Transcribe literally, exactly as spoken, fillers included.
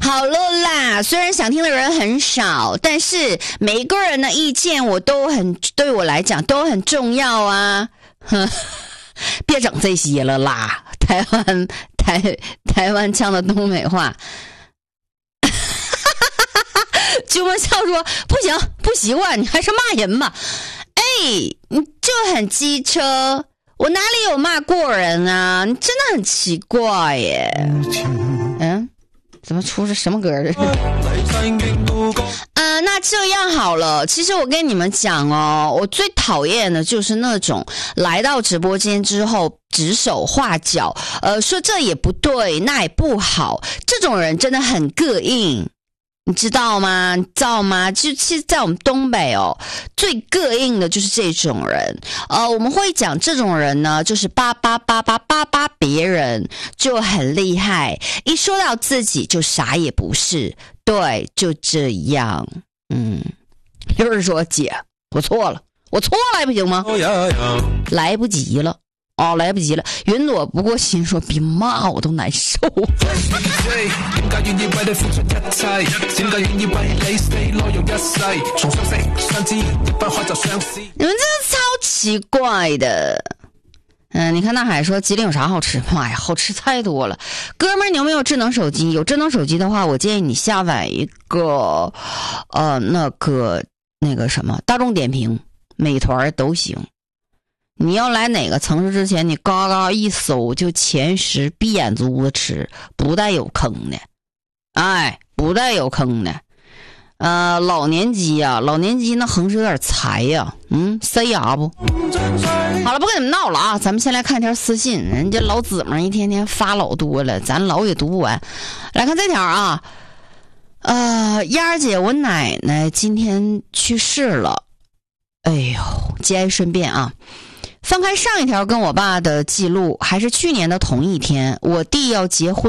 好了啦，虽然想听的人很少，但是每一个人的意见我都很，对我来讲都很重要啊。哼，别整这些了啦，台湾台台湾腔的东北话。鸠摩笑说不行不习惯，你还是骂人吧。哎，你就很机车，我哪里有骂过人啊？你真的很奇怪耶。嗯，怎么出是什么歌这是？呃，那这样好了，其实我跟你们讲哦，我最讨厌的就是那种来到直播间之后指手画脚，呃，说这也不对，那也不好，这种人真的很膈应。你知道吗？你知道吗？就其实在我们东北哦，最膈应的就是这种人。呃，我们会讲这种人呢，就是叭叭叭叭叭叭别人就很厉害，一说到自己就啥也不是。对，就这样。嗯，六儿说姐，我错了，我错了还不行吗？来不及了。哦，来不及了。云朵不过心说别骂我都难受。你们真的超奇怪的。嗯，你看大海说吉林有啥好吃？妈呀，好吃太多了。哥们儿，你有没有智能手机？有智能手机的话，我建议你下载一个呃那个那个什么大众点评、美团都行。你要来哪个城市之前，你嘎嘎一搜就前十闭眼珠子吃，不带有坑的。哎，不带有坑的。呃，老年机啊，老年机那横是有点财呀、啊，嗯，塞牙不？好了，不跟你们闹了啊，咱们先来看一条私信，人家老姊们一天天发老多了，咱老也读不完。来看这条啊，呃，丫儿姐，我奶奶今天去世了，哎呦，节哀顺变啊。翻开上一条跟我爸的记录，还是去年的同一天，我弟要结婚。